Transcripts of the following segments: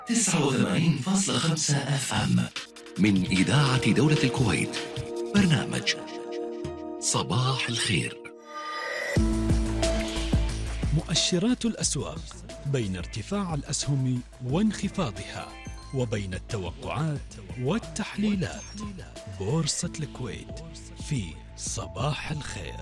89.5 FM من إذاعة دولة الكويت. برنامج صباح الخير. مؤشرات الأسواق بين ارتفاع الأسهم وانخفاضها، وبين التوقعات والتحليلات. بورصة الكويت في صباح الخير.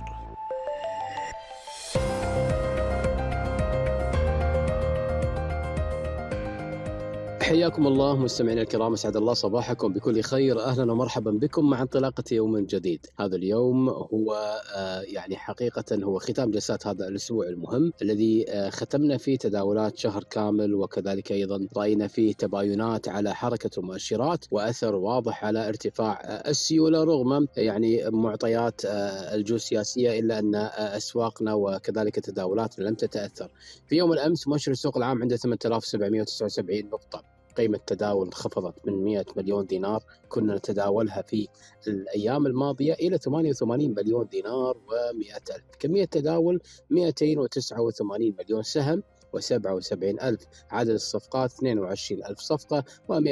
حياكم الله مستمعينا الكرام، اسعد الله صباحكم بكل خير. اهلا ومرحبا بكم مع انطلاقه يوم جديد. هذا اليوم هو يعني حقيقه هو ختام جلسات هذا الاسبوع المهم الذي ختمنا فيه تداولات شهر كامل، وكذلك ايضا راينا فيه تباينات على حركه المؤشرات واثر واضح على ارتفاع السيوله رغم يعني معطيات الجيوسياسيه، الا ان اسواقنا وكذلك تداولاتنا لم تتاثر. في يوم الامس مؤشر السوق العام عنده 8779 نقطه، قيمة التداول انخفضت من 100 مليون دينار كنا نتداولها في الأيام الماضية إلى 88 مليون دينار و100 ألف. كمية تداول 289 مليون سهم و77 ألف. عدد الصفقات 22 ألف صفقة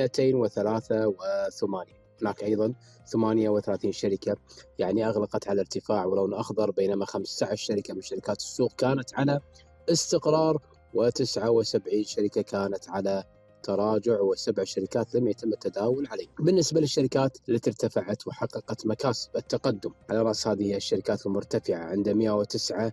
و283. هناك أيضا 38 شركة يعني أغلقت على ارتفاع ولون أخضر، بينما 15 شركة من شركات السوق كانت على استقرار، و79 شركة كانت على تراجع، و7 شركات لم يتم التداول عليه. بالنسبة للشركات التي ارتفعت وحققت مكاسب التقدم، على رأس هذه الشركات المرتفعة عند 109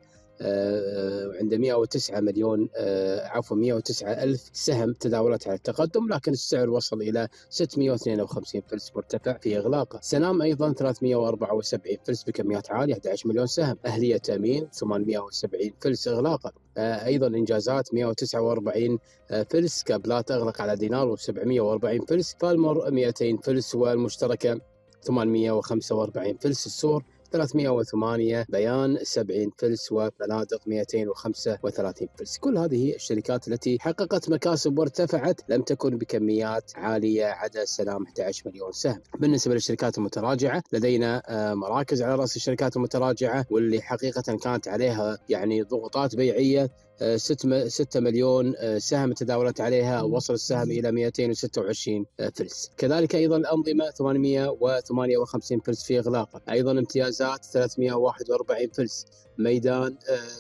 مليون 109 ألف سهم تداولت على التقدم، لكن السعر وصل إلى 652 فلس مرتفع في إغلاقه. سنام أيضا 374 فلس بكميات عالية 11 مليون سهم. أهلية تأمين 870 فلس إغلاقه. أيضا إنجازات 149 فلس. كابلات أغلق على دينار و740 فلس. فالمر 200 فلس. والمشتركة 845 فلس. السور 308. بيان 70 فلس. وفنادق 235 فلس. كل هذه الشركات التي حققت مكاسب وارتفعت لم تكن بكميات عالية عدا سلام 11 مليون سهم. بالنسبة للشركات المتراجعة لدينا مراكز على رأس الشركات المتراجعة واللي حقيقة كانت عليها يعني ضغوطات بيعية. 6 مليون سهم تداولت عليها، وصل السهم إلى 226 فلس. كذلك أيضا الأنظمة 858 فلس في إغلاقه. أيضا امتيازات 341 فلس. ميدان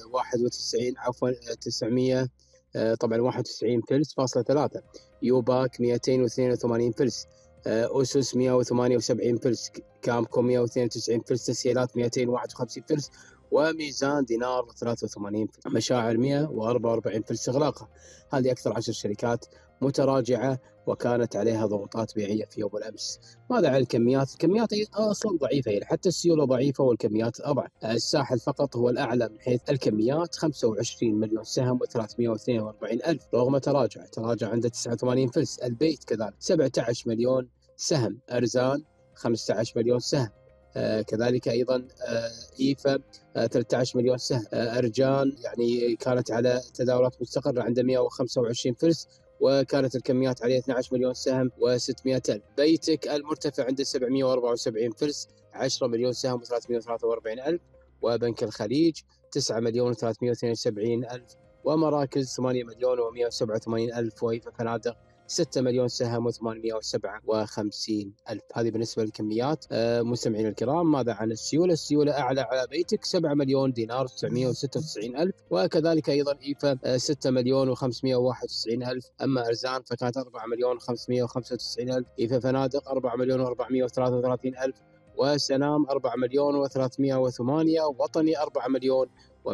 900 طبعا 91 فلس فاصلة 3. يوباك 282 فلس. أوسوس 178 فلس. كامكو 192 فلس. تسهيلات 251 فلس. وميزان دينار 83 فلس. مشاعر 144 فلس إغلاقها. هذه أكثر 10 شركات متراجعة وكانت عليها ضغوطات بيعية في يوم الأمس. ماذا عن الكميات؟ الكميات أصلا ضعيفة، يعني حتى السيولة ضعيفة والكميات أضعف. الساحل فقط هو الأعلى من حيث الكميات، 25 مليون سهم و342 ألف رغم تراجع عنده 89 فلس. البيت كذلك 17 مليون سهم. أرزان 15 مليون سهم. كذلك أيضا إيفا 13 مليون سهم. أرجان يعني كانت على تداولات مستقرة عند 125 فلس، وكانت الكميات عليه 12 مليون سهم و600 ألف. بيتك المرتفع عنده 774 فلس 10 مليون سهم و343 ألف. وبنك الخليج 9 مليون و372 ألف. ومراكز 8 مليون و187 ألف. وإيفا فنادق 6 مليون سهم و857 ألف. هذه بالنسبة للكميات. مستمعين الكرام، ماذا عن السيولة؟ السيولة أعلى على بيتك 7 مليون دينار 996 ألف. وكذلك أيضا إيفا 6 مليون و591 ألف. أما أرزان فكانت 4 مليون 595 ألف. إيفا فنادق 4 مليون و433 ألف. وسنام 4 مليون و308. وطني 4 مليون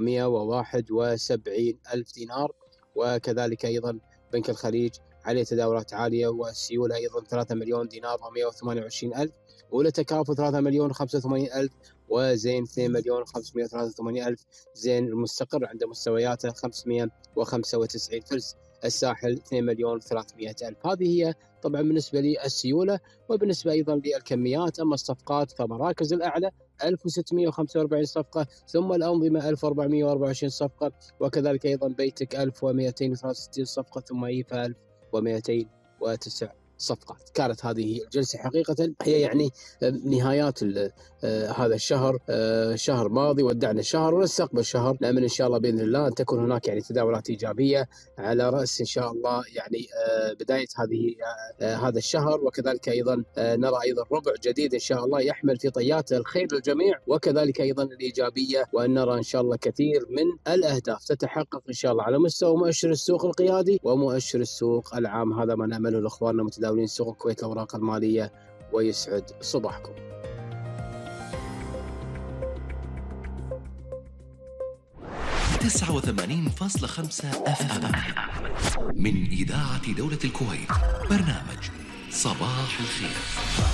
و171 ألف دينار. وكذلك أيضا بنك الخليج عليه تداولات عالية، والسيولة أيضا 3 مليون دينار و128 ألف. أولى تكافؤ 3 مليون و85 ألف. وزين 2 مليون و583 ألف. زين المستقر عند مستوياته 595 فلس. الساحل 2 مليون و300 ألف. هذه هي طبعا بالنسبة للسيولة. وبالنسبة أيضا للكميات، أما الصفقات فمراكز الأعلى 1645 صفقة، ثم الأنظمة 1424 صفقة، وكذلك أيضا بيتك 1263 صفقة، ثم إيفا 1209 صفقات. كانت هذه الجلسة حقيقة هي يعني نهايات هذا الشهر، شهر ماضي ودعنا الشهر ونستقبل شهر، نأمل إن شاء الله بإذن الله أن تكون هناك يعني تداولات إيجابية على رأس إن شاء الله يعني بداية هذا الشهر، وكذلك أيضا نرى أيضا ربع جديد إن شاء الله يحمل في طياته الخير للجميع، وكذلك أيضا الإيجابية، وأن نرى إن شاء الله كثير من الأهداف تتحقق إن شاء الله على مستوى مؤشر السوق القيادي ومؤشر السوق العام. هذا ما نأمله لإخواننا متداولين سوق الكويت الأوراق المالية، ويسعد صباحكم. 89.5 FM من إذاعة دولة الكويت، برنامج صباح الخير.